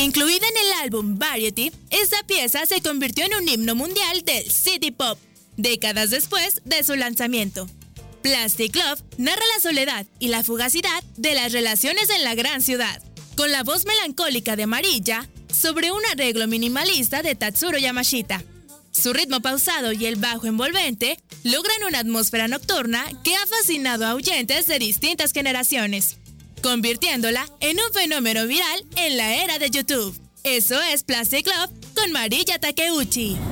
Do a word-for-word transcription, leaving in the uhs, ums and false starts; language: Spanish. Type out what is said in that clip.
Incluida en el álbum Variety, esta pieza se convirtió en un himno mundial del City Pop, décadas después de su lanzamiento. Plastic Love narra la soledad y la fugacidad de las relaciones en la gran ciudad, con la voz melancólica de Marilla sobre un arreglo minimalista de Tatsuro Yamashita. Su ritmo pausado y el bajo envolvente logran una atmósfera nocturna que ha fascinado a oyentes de distintas generaciones, convirtiéndola en un fenómeno viral en la era de YouTube. Eso es Plastic Love con Marilla Takeuchi.